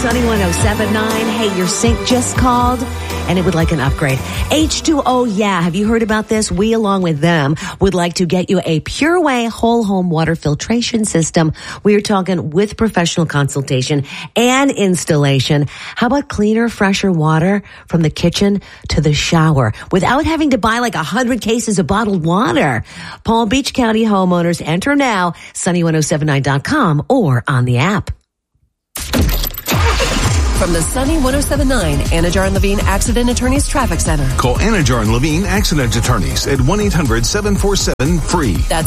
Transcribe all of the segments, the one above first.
Sunny 107.9. Hey, your sink just called and it would like an upgrade. H2O, yeah. Have you heard about this? We, along with them, would like to get you a PureWay whole home water filtration system. We are talking with professional consultation and installation. How about cleaner, fresher water from the kitchen to the shower without having to buy like 100 cases of bottled water? Palm Beach County homeowners, enter now, sunny1079.com or on the app. From the Sunny 107.9 Anajar and Levine Accident Attorneys Traffic Center. Call Anajar and Levine Accident Attorneys at 1-800-747-FREE. That's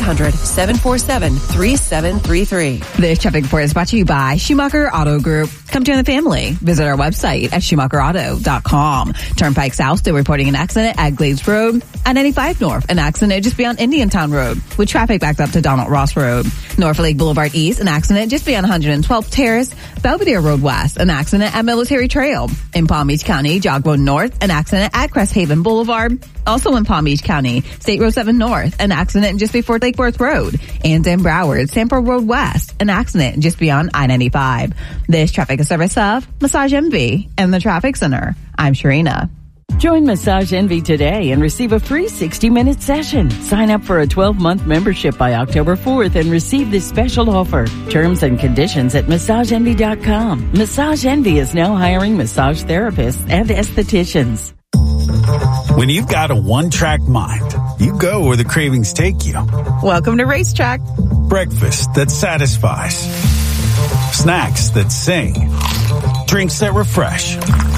1-800-747-3733. This traffic report is brought to you by Schumacher Auto Group. Come join the family. Visit our website at SchumacherAuto.com. Turnpike South still reporting an accident at Glades Road. At 95 North, an accident just beyond Indiantown Road with traffic backed up to Donald Ross Road. North Lake Boulevard East, an accident just beyond 112th Terrace. Belvedere Road West, an accident at Military Trail. In Palm Beach County, Jog Road North, an accident at Crest Haven Boulevard. Also in Palm Beach County, State Road 7 North, an accident just before Lake Worth Road. And in Broward, Sanford Road West, an accident just beyond I-95. This traffic is service of Massage Envy and the Traffic Center. I'm Sharina. Join Massage Envy today and receive a free 60-minute session. Sign up for a 12-month membership by October 4th and receive this special offer. Terms and conditions at MassageEnvy.com. Massage Envy is now hiring massage therapists and estheticians. When you've got a one-track mind, you go where the cravings take you. Welcome to Racetrack. Breakfast that satisfies. Snacks that sing. Drinks that refresh.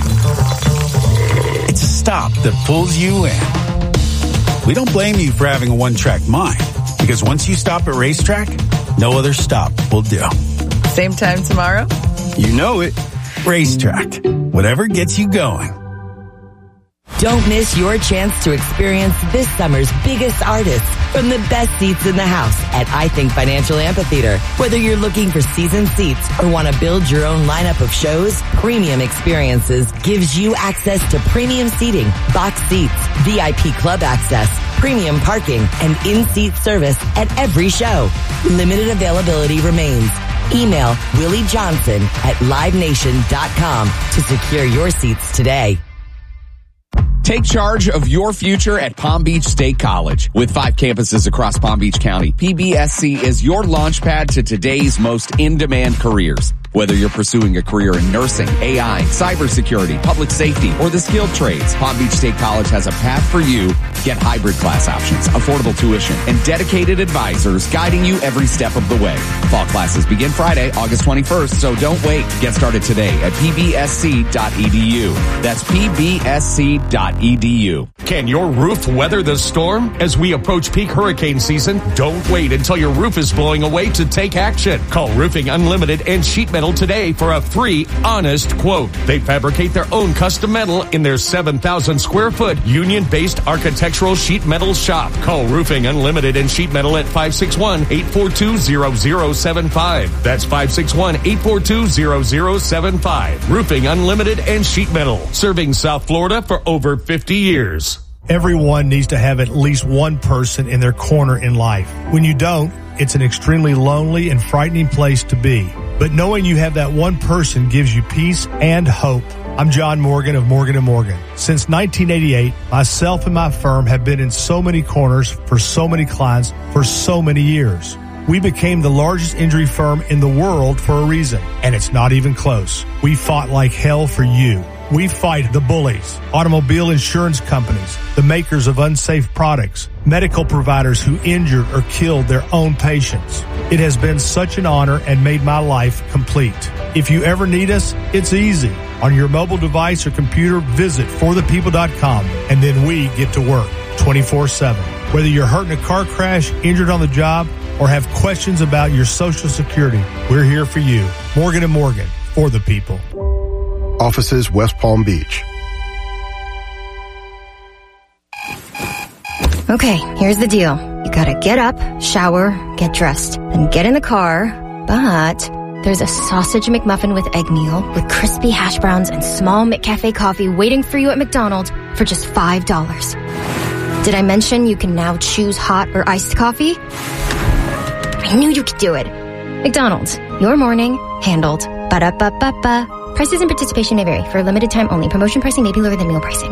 It's a stop that pulls you in. We don't blame you for having a one-track mind, because once you stop at Racetrack, no other stop will do. Same time tomorrow? You know it. Racetrack. Whatever gets you going. Don't miss your chance to experience this summer's biggest artists from the best seats in the house at I Think Financial Amphitheater. Whether you're looking for season seats or want to build your own lineup of shows, Premium Experiences gives you access to premium seating, box seats, VIP club access, premium parking, and in-seat service at every show. Limited availability remains. Email Willie Johnson at livenation.com to secure your seats today. Take charge of your future at Palm Beach State College. With 5 campuses across Palm Beach County, PBSC is your launchpad to today's most in-demand careers. Whether you're pursuing a career in nursing, AI, cybersecurity, public safety, or the skilled trades, Palm Beach State College has a path for you. Get hybrid class options, affordable tuition, and dedicated advisors guiding you every step of the way. Fall classes begin Friday, August 21st, so don't wait. Get started today at pbsc.edu. That's pbsc.edu. Can your roof weather the storm? As we approach peak hurricane season, don't wait until your roof is blowing away to take action. Call Roofing Unlimited and Sheet Metal today for a free, honest quote. They fabricate their own custom metal in their 7,000 square foot union-based architectural sheet metal shop. Call Roofing Unlimited and Sheet Metal at 561-842-0075. That's 561-842-0075. Roofing Unlimited and Sheet Metal, serving South Florida for over 50 years. Everyone needs to have at least one person in their corner in life. When you don't, it's an extremely lonely and frightening place to be. But knowing you have that one person gives you peace and hope. I'm John Morgan of Morgan & Morgan. Since 1988, myself and my firm have been in so many corners for so many clients for so many years. We became the largest injury firm in the world for a reason, and it's not even close. We fought like hell for you. We fight the bullies, automobile insurance companies, the makers of unsafe products, medical providers who injured or killed their own patients. It has been such an honor and made my life complete. If you ever need us, it's easy. On your mobile device or computer, visit forthepeople.com, and then we get to work 24/7. Whether you're hurt in a car crash, injured on the job, or have questions about your Social Security, we're here for you. Morgan & Morgan, for the people. Offices, West Palm Beach. Okay, here's the deal. You gotta get up, shower, get dressed, then get in the car, but there's a sausage McMuffin with egg meal with crispy hash browns and small McCafe coffee waiting for you at McDonald's for just $5. Did I mention you can now choose hot or iced coffee? I knew you could do it. McDonald's, your morning handled by Ba-da-ba-ba-ba. Prices and participation may vary. For a limited time only. Promotion pricing may be lower than meal pricing.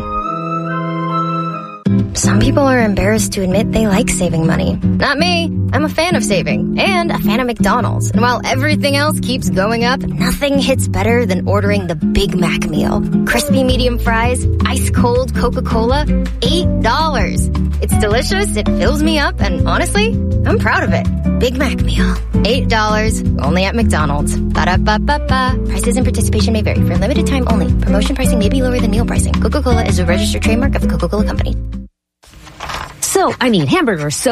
Some people are embarrassed to admit they like saving money. Not me. I'm a fan of saving and a fan of McDonald's. And while everything else keeps going up, nothing hits better than ordering the Big Mac meal. Crispy medium fries, ice cold Coca-Cola, $8. It's delicious, it fills me up, and honestly, I'm proud of it. Big Mac meal. $8. Only at McDonald's. Ba-da-ba-ba-ba. Prices and participation may vary. For a limited time only. Promotion pricing may be lower than meal pricing. Coca-Cola is a registered trademark of the Coca-Cola Company. So, I mean, hamburgers, so